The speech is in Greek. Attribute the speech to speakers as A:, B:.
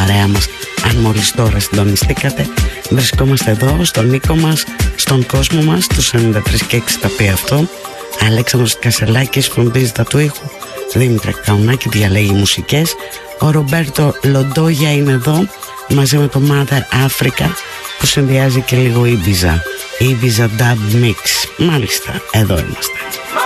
A: παρέα μας. Αν μόλις τώρα συντονιστήκατε, βρισκόμαστε εδώ στον οίκο μας, στον κόσμο μας, στους 93 και 6 τα πει αυτό. Αλέξανδρος Κασελάκης φροντίζει τα του ήχου, Δήμητρα Καουνάκη διαλέγει μουσικές. Ο Ρομπέρτο Λοντόγια είναι εδώ μαζί με το Mother Africa που συνδυάζει και λίγο Ibiza Dub Mix. Μάλιστα, εδώ είμαστε.